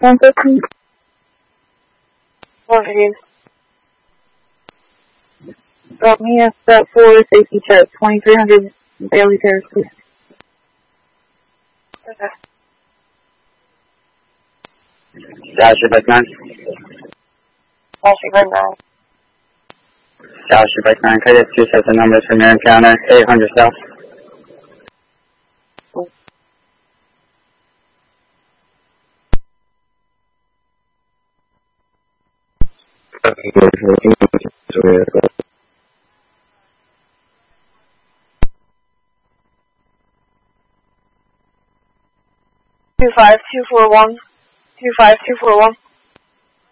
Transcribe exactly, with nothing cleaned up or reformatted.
one fifteen. One fifteen. Drop me a step four safety check, twenty-three hundred Bailey Terrace, please. Okay. Dasher Bike nine. Dasher Bike nine. Dasher Bike nine, could I get two sets of numbers from your encounter, eight hundred South. Two five two four one. Two five two four one.